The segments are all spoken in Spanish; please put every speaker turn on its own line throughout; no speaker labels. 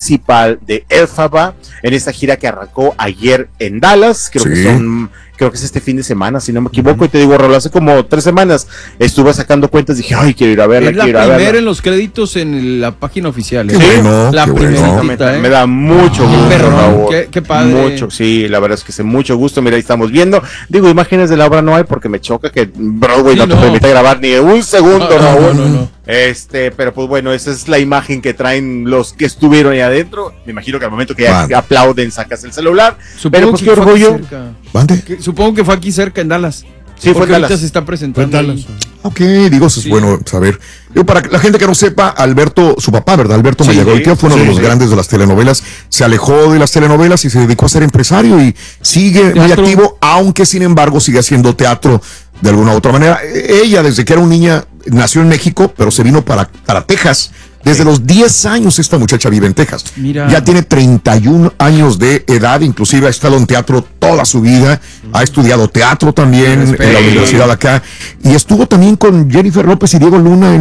principal de Elphaba en esta gira que arrancó ayer en Dallas. Creo que es este fin de semana, si no me equivoco, y te digo, Raúl, hace como 3 semanas estuve sacando cuentas, dije, ay, quiero ir a verla, quiero ir a verla.
Es la primera en los créditos en la página oficial.
¿Sí? Bueno,
la primera.
Me da mucho gusto, Raúl.
Qué padre.
Mucho, sí, la verdad es que sé mucho gusto. Mira, ahí estamos viendo. Digo, imágenes de la obra no hay porque me choca que Broadway no te permite grabar ni un segundo, Raúl.
No.
Pero pues bueno, esa es la imagen que traen los que estuvieron ahí adentro. Me imagino que al momento que ya aplauden, sacas el celular. Pero pues qué orgullo.
Supongo que fue aquí cerca, en Dallas.
Sí, fue en Dallas.
Se está presentando.
Ok, digo, eso es bueno saber. Yo, para la gente que no sepa, Alberto, su papá, ¿verdad? Alberto Mayagoitia fue uno de los grandes de las telenovelas. Se alejó de las telenovelas y se dedicó a ser empresario y sigue muy activo, aunque sin embargo sigue haciendo teatro de alguna u otra manera. Ella, desde que era una niña, nació en México, pero se vino para Texas. Desde los 10 años esta muchacha vive en Texas. Mira. Ya tiene 31 años de edad, inclusive ha estado en teatro toda su vida, ha estudiado teatro también en la universidad acá, y estuvo también con Jennifer López y Diego Luna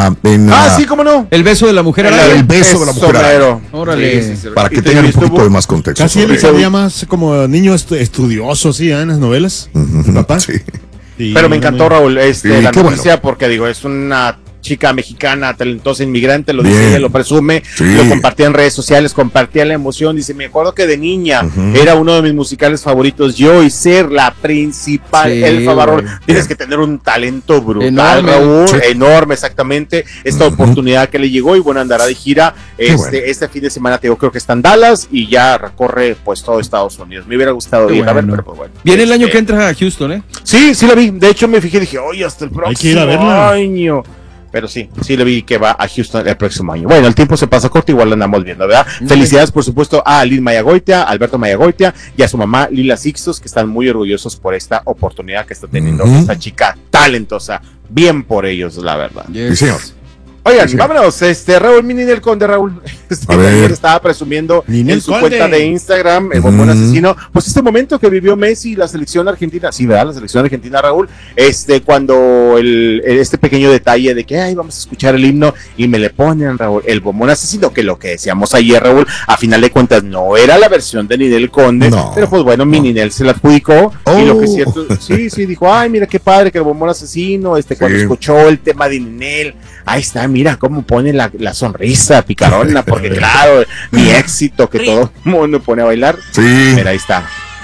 sí, cómo no.
El beso de la mujer araña.
El beso de la mujer araña.
Órale.
Sí, para que tengan un poquito de más contexto.
Casi él se veía más como niño estudioso, sí, en las novelas. Papá.
Sí.
Pero me encantó, Raúl, la noticia, porque digo, es una chica mexicana, talentosa, inmigrante, lo dice ella, lo presume, lo compartía en redes sociales, compartía la emoción, dice, me acuerdo que de niña era uno de mis musicales favoritos, yo, y ser la principal, Elphaba, Raúl, tienes que tener un talento brutal, enorme, Raúl, enorme, exactamente, esta oportunidad que le llegó, y bueno, andará de gira, este fin de semana, te digo, creo que está en Dallas, y ya recorre, pues, todo Estados Unidos, me hubiera gustado ir a ver, pero pues bueno.
Viene el año que entra a Houston, ¿eh?
Sí la vi, de hecho me fijé, dije, oye, hasta el próximo año. Pero sí le vi que va a Houston el próximo año. Bueno, el tiempo se pasa corto, igual lo andamos viendo, ¿verdad? Felicidades, por supuesto, a Lin Mayagoitia, Alberto Mayagoitia y a su mamá Lila Sixtos, que están muy orgullosos por esta oportunidad que está teniendo esta chica talentosa. Bien por ellos, la verdad.
Sí, señor.
Oigan, vámonos, Raúl, mi Ninel Conde, Raúl, ayer estaba presuendo en su cuenta de Instagram, el bombón asesino, pues este momento que vivió Messi y la selección argentina, sí, ¿verdad? La selección argentina, Raúl, cuando este pequeño detalle de que, vamos a escuchar el himno, y me le ponen, Raúl, el bombón asesino, que lo que decíamos ayer, Raúl, a final de cuentas no era la versión de Ninel Conde, pero pues bueno, mi Ninel se la adjudicó, y lo que es cierto, sí, dijo, ay, mira qué padre que el bombón asesino, cuando escuchó el tema de Ninel, ahí está, mira cómo pone la sonrisa picarona, porque claro, mi éxito que todo el mundo pone a bailar. Sí. Mira, ahí está.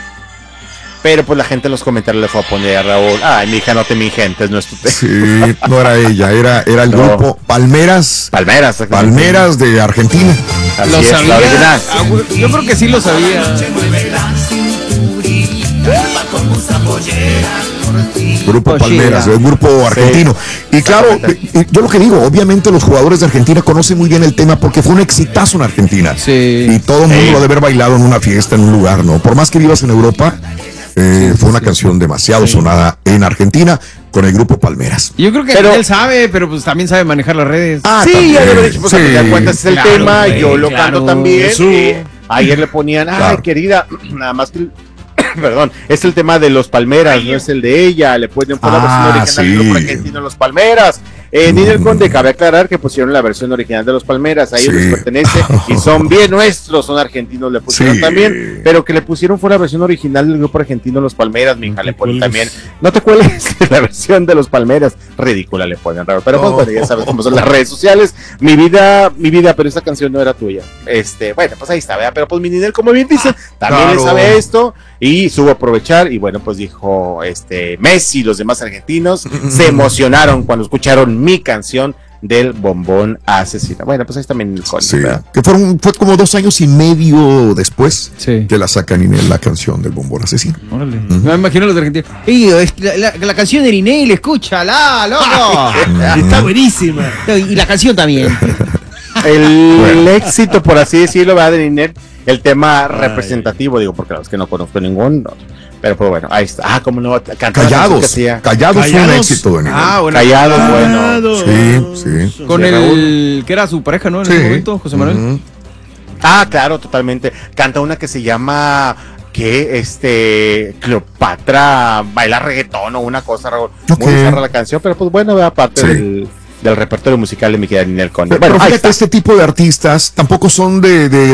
Pero pues la gente en los comentarios le fue a poner a Raúl, ay, mi hija, no te mingentes, no es tu
Sí, no era ella, era el grupo Palmeras de Argentina.
¿Lo sabía? Yo creo que sí lo sabía.
Grupo Palmeras, el grupo argentino. Y claro, yo lo que digo, obviamente los jugadores de Argentina conocen muy bien el tema porque fue un exitazo en Argentina. Sí. Y todo el mundo lo ha de haber bailado en una fiesta, en un lugar, ¿no? Por más que vivas en Europa, fue una canción demasiado sonada en Argentina con el grupo Palmeras.
Yo creo que él sabe, pero pues también sabe manejar las redes.
Sí, ya debe dicho, pues a final de cuentas es el tema, yo lo canto también. Ayer le ponían, ay, querida, nada más que perdón, es el tema de los Palmeras, no es el de ella, le ponen por la versión original del grupo argentino Los Palmeras. Ninel Conde, cabe aclarar que pusieron la versión original de Los Palmeras, a ellos les pertenece y son bien nuestros, son argentinos, le pusieron también, pero que le pusieron fue la versión original del grupo argentino Los Palmeras, mi hija, le ponen también, no te cuelgues de la versión de Los Palmeras, ridícula le ponen, raro, pero pues bueno, ya sabes cómo son las redes sociales, mi vida, pero esa canción no era tuya, bueno, pues ahí está, ¿verdad? Pero pues mi Ninel, como bien dice, también le sabe esto, y supo aprovechar, y bueno, pues dijo, Messi y los demás argentinos se emocionaron cuando escucharon mi canción del bombón asesino. Bueno, pues ahí también el
sí, que fue como 2 años y medio después que la saca Ninel, la canción del bombón asesino.
Órale. Me imagino los de Argentina. La canción de Ninel, escúchala, loco.
Está buenísima.
Y la canción también.
El éxito, por así decirlo, va de Ninel, el tema representativo, digo, porque los que no conozco ningún, pero pues bueno, ahí está. Como no,
Callados fue un éxito de Ninel.
Bueno,
Callados, bueno.
Sí.
Con el que era su pareja, ¿no? En ese momento, José Manuel.
Claro, totalmente. Canta una que se llama Cleopatra baila reggaetón o una cosa, muy bizarra la canción, pero pues bueno, aparte del repertorio musical de mi querida Ninel Conde.
Pero fíjate, este tipo de artistas tampoco son de